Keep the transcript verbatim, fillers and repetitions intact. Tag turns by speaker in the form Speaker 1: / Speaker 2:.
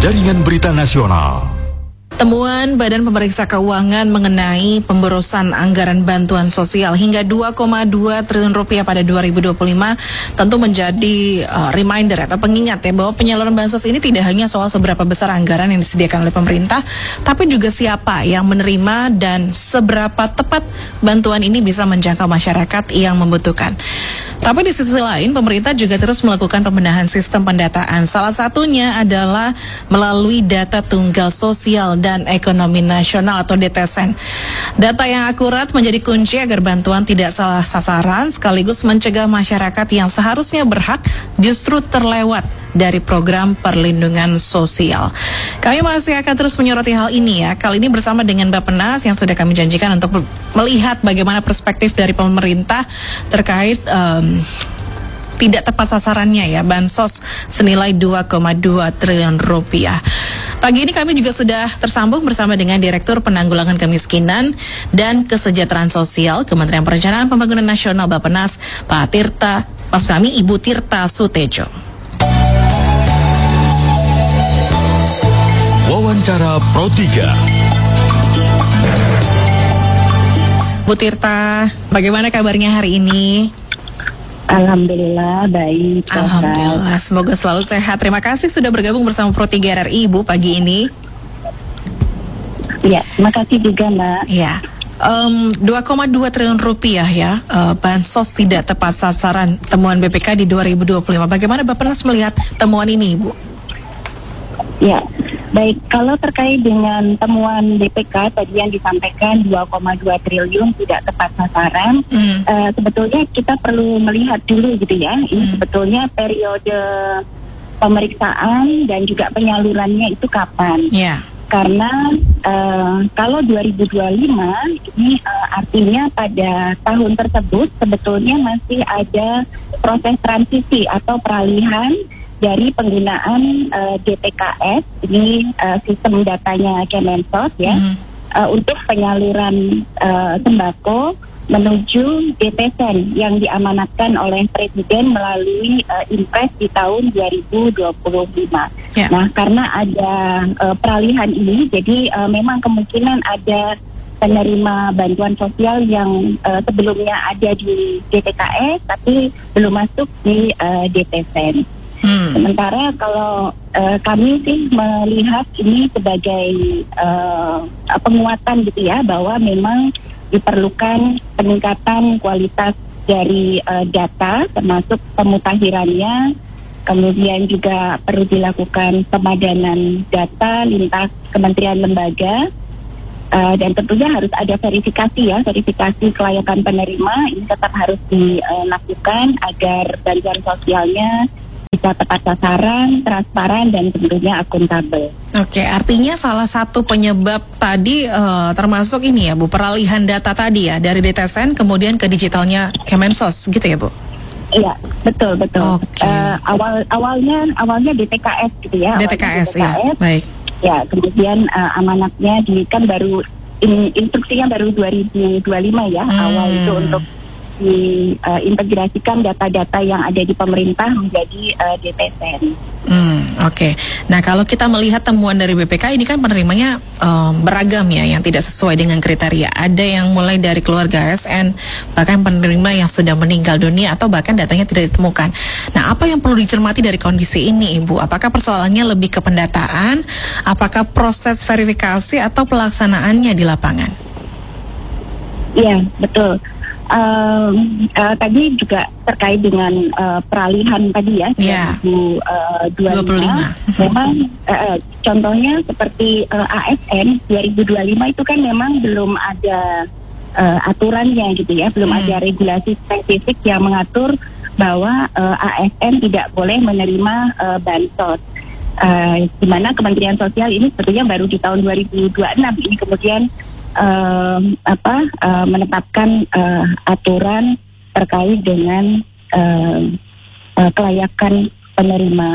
Speaker 1: Jaringan Berita Nasional.
Speaker 2: Temuan Badan Pemeriksa Keuangan mengenai pemborosan anggaran bantuan sosial hingga dua koma dua triliun rupiah pada dua ribu dua puluh lima tentu menjadi uh, reminder atau pengingat ya bahwa penyaluran bansos ini tidak hanya soal seberapa besar anggaran yang disediakan oleh pemerintah, tapi juga siapa yang menerima dan seberapa tepat bantuan ini bisa menjangkau masyarakat yang membutuhkan. Tapi di sisi lain, pemerintah juga terus melakukan pembenahan sistem pendataan. Salah satunya adalah melalui data tunggal sosial dan ekonomi nasional atau D T S N. Data yang akurat menjadi kunci agar bantuan tidak salah sasaran, sekaligus mencegah masyarakat yang seharusnya berhak justru terlewat dari program perlindungan sosial. Kami masih akan terus menyoroti hal ini ya. Kali ini bersama dengan Bappenas yang sudah kami janjikan untuk melihat bagaimana perspektif dari pemerintah terkait um, tidak tepat sasarannya ya, bansos senilai dua koma dua triliun rupiah. Pagi ini kami juga sudah tersambung bersama dengan Direktur Penanggulangan Kemiskinan dan Kesejahteraan Sosial Kementerian Perencanaan Pembangunan Nasional Bappenas, Pak Tirta, maksud kami Ibu Tirta Sutejo.
Speaker 1: Wawancara Pro tiga.
Speaker 2: Bu Tirta, bagaimana kabarnya hari ini?
Speaker 3: Alhamdulillah baik.
Speaker 2: Alhamdulillah, semoga selalu sehat. Terima kasih sudah bergabung bersama Pro tiga R R I Ibu pagi ini.
Speaker 3: Ya, terima kasih juga Mbak.
Speaker 2: Ya, um, dua koma dua triliun rupiah ya, uh, bansos tidak tepat sasaran temuan B P K di dua ribu dua puluh lima. Bagaimana Bappenas melihat temuan ini Ibu?
Speaker 3: Ya, baik. Kalau terkait dengan temuan B P K tadi yang disampaikan dua koma dua triliun tidak tepat sasaran, hmm. uh, sebetulnya kita perlu melihat dulu gitu ya. Ini hmm. sebetulnya periode pemeriksaan dan juga penyalurannya itu kapan?
Speaker 2: Yeah.
Speaker 3: Karena uh, kalau dua ribu dua puluh lima ini uh, artinya pada tahun tersebut sebetulnya masih ada proses transisi atau peralihan dari penggunaan uh, D T K S, ini uh, sistem datanya Kemensos ya, mm-hmm. uh, untuk penyaluran uh, sembako menuju D T S N yang diamanatkan oleh Presiden melalui uh, Impres di tahun dua ribu dua puluh lima. Yeah. Nah, karena ada uh, peralihan ini, jadi uh, memang kemungkinan ada penerima bantuan sosial yang uh, sebelumnya ada di D T K S tapi belum masuk di uh, D T S N. Hmm. Sementara kalau uh, kami sih melihat ini sebagai uh, penguatan gitu ya, bahwa memang diperlukan peningkatan kualitas dari uh, data termasuk pemutakhirannya, kemudian juga perlu dilakukan pemadanan data lintas kementerian lembaga, uh, dan tentunya harus ada verifikasi ya, verifikasi kelayakan penerima ini tetap harus dilakukan agar bantuan sosialnya bisa tepat sasaran, transparan, dan tentunya akuntabel.
Speaker 2: Oke, artinya salah satu penyebab tadi uh, termasuk ini ya Bu, peralihan data tadi ya, dari D T S N kemudian ke digitalnya Kemensos gitu ya Bu?
Speaker 3: Iya, betul, betul.
Speaker 2: Okay.
Speaker 3: Uh, awal awalnya awalnya D T K S gitu ya.
Speaker 2: D T K S, ya, baik.
Speaker 3: Ya, kemudian uh, amanatnya di kan baru in, instruksinya baru dua ribu dua puluh lima ya, hmm. awal itu untuk diintegrasikan uh, data-data yang ada di pemerintah menjadi uh, D T S N.
Speaker 2: Hmm, oke. Okay. Nah, kalau kita melihat temuan dari B P K ini kan penerimanya um, beragam ya, yang tidak sesuai dengan kriteria. Ada yang mulai dari keluarga A S N, bahkan penerima yang sudah meninggal dunia atau bahkan datanya tidak ditemukan. Nah, apa yang perlu dicermati dari kondisi ini, Ibu? Apakah persoalannya lebih ke pendataan? Apakah proses verifikasi atau pelaksanaannya di lapangan?
Speaker 3: Iya, betul. Uh, uh, tadi juga terkait dengan uh, peralihan tadi ya,
Speaker 2: yeah.
Speaker 3: dua ribu dua puluh lima. Memang uh, contohnya seperti uh, A S N dua ribu dua puluh lima itu kan memang belum ada uh, aturannya gitu ya, belum hmm. ada regulasi spesifik yang mengatur bahwa uh, A S N tidak boleh menerima uh, bansos. Uh, di mana Kementerian Sosial ini sebetulnya baru di tahun dua ribu dua puluh enam ini kemudian Uh, apa uh, menetapkan uh, aturan terkait dengan uh, uh, kelayakan penerima